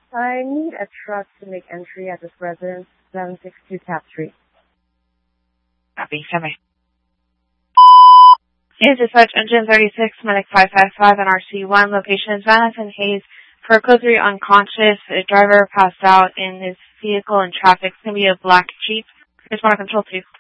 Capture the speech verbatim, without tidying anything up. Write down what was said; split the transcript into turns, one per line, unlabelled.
I need a truck to make entry at this residence, seven six two Tap Street.
Copy, seven. Is dispatch engine thirty-six, medic five five five on R C one. Location is Jonathan Hayes. For code three, unconscious. A driver passed out in his vehicle in traffic. It's going to be a black Jeep. Just want to control two.